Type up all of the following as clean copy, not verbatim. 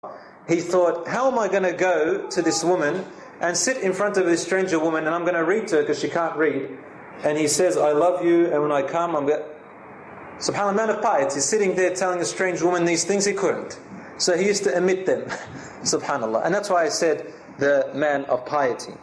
he thought, how am I going to go to this woman and sit in front of this stranger woman and I'm going to read to her because she can't read. And he says, I love you, and when I come, I'm going to... SubhanAllah, man of piety, sitting there telling a strange woman these things, he couldn't. So he used to omit them. SubhanAllah. And that's why I said the man of piety.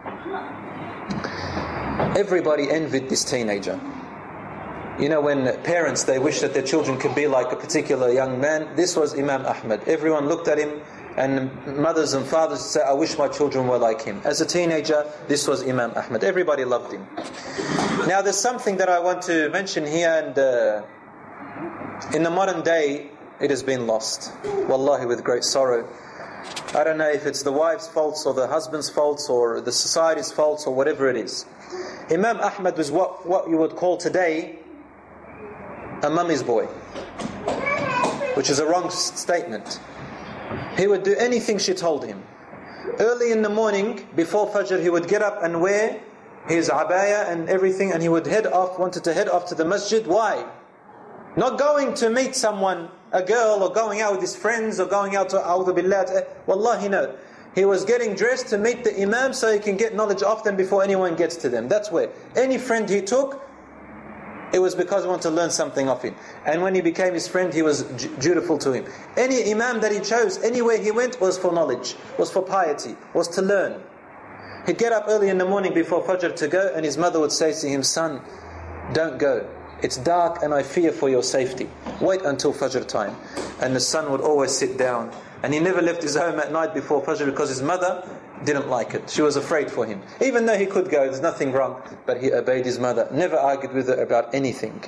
Everybody envied this teenager. You know, when parents, they wish that their children could be like a particular young man, this was Imam Ahmad. Everyone looked at him, and mothers and fathers said, I wish my children were like him. As a teenager, this was Imam Ahmad. Everybody loved him. Now there's something that I want to mention here, and in the modern day, it has been lost. Wallahi, with great sorrow. I don't know if it's the wife's faults or the husband's faults or the society's faults or whatever it is. Imam Ahmad was what you would call today a mummy's boy, which is a wrong statement. He would do anything she told him. Early in the morning, before Fajr, he would get up and wear his abaya and everything, and he would wanted to head off to the masjid. Why? Not going to meet someone, a girl, or going out with his friends, or going out to A'udhu Billah. Wallahi, no. He was getting dressed to meet the Imam so he can get knowledge off them before anyone gets to them. That's where. Any friend he took, it was because he wanted to learn something of him. And when he became his friend, he was dutiful to him. Any Imam that he chose, anywhere he went, was for knowledge, was for piety, was to learn. He'd get up early in the morning before Fajr to go, and his mother would say to him, son, don't go. It's dark and I fear for your safety. Wait until Fajr time. And the son would always sit down. And he never left his home at night before Fajr because his mother didn't like it. She was afraid for him. Even though he could go, there's nothing wrong. But he obeyed his mother. Never argued with her about anything.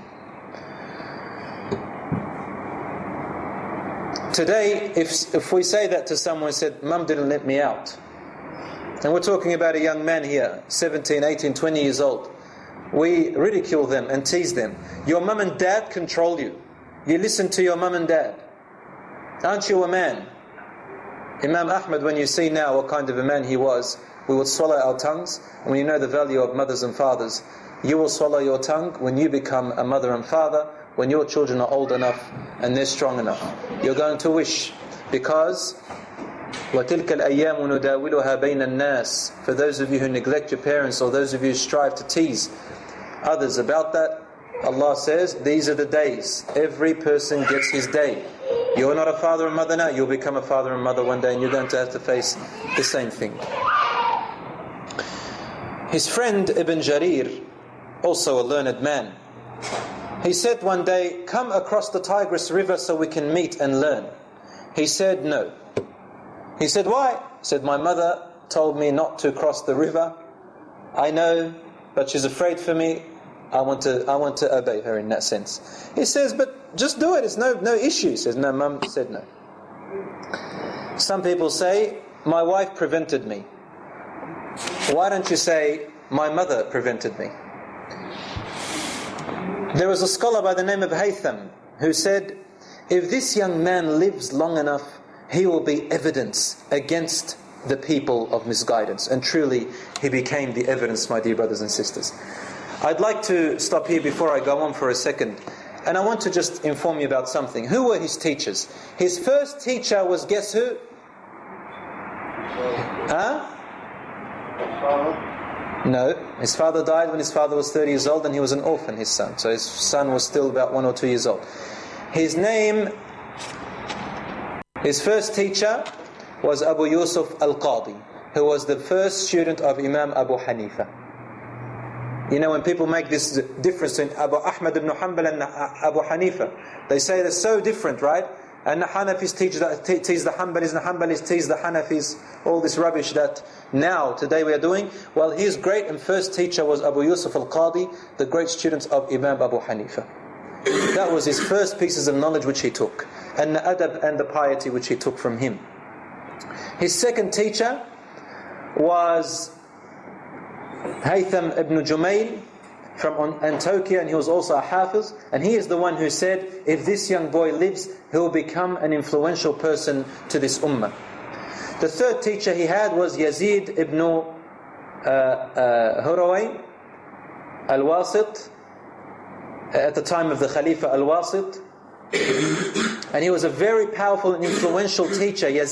Today, if we say that to someone who said, Mum didn't let me out. And we're talking about a young man here, 17, 18, 20 years old. We ridicule them and tease them. Your mum and dad control you. You listen to your mum and dad. Aren't you a man? Imam Ahmad, when you see now what kind of a man he was, we would swallow our tongues. And when you know the value of mothers and fathers, you will swallow your tongue when you become a mother and father, when your children are old enough and they're strong enough. You're going to wish, because وَتِلْكَ الْأَيَّامُ نُدَاوِلُهَا بَيْنَ النَّاسِ. For those of you who neglect your parents, or those of you who strive to tease others about that, Allah says, these are the days. Every person gets his day. You're not a father and mother now, you'll become a father and mother one day, and you're going to have to face the same thing. His friend Ibn Jarir, also a learned man, he said one day, come across the Tigris River so we can meet and learn. He said no. He said, why? He said, my mother told me not to cross the river. I know, but she's afraid for me. I want to obey her in that sense. He says, but just do it, it's no issue. He says, no, Mum said no. Some people say, my wife prevented me. Why don't you say, my mother prevented me? There was a scholar by the name of Haytham who said, if this young man lives long enough, he will be evidence against the people of misguidance. And truly, he became the evidence, my dear brothers and sisters. I'd like to stop here before I go on for a second. And I want to just inform you about something. Who were his teachers? His first teacher was, guess who? No. His father died when his father was 30 years old, and he was an orphan, his son. So his son was still about 1 or 2 years old. His first teacher was Abu Yusuf al-Qadi, who was the first student of Imam Abu Hanifa. You know, when people make this difference in Abu Ahmad ibn Hanbal and Abu Hanifa, they say they're so different, right? And the Hanafis tease the Hanbalis, and the Hanbalis tease the Hanafis, all this rubbish that now, today we are doing. Well, his great and first teacher was Abu Yusuf al-Qadi, the great student of Imam Abu Hanifa. That was his first pieces of knowledge which he took, and the adab and the piety which he took from him. His second teacher was Haytham ibn Jumayl from Antioquia, and he was also a hafiz, and he is the one who said, if this young boy lives, he will become an influential person to this ummah. The third teacher he had was Yazid ibn Huraway al-Wasit, at the time of the Khalifa al-Wasit, And he was a very powerful and influential teacher.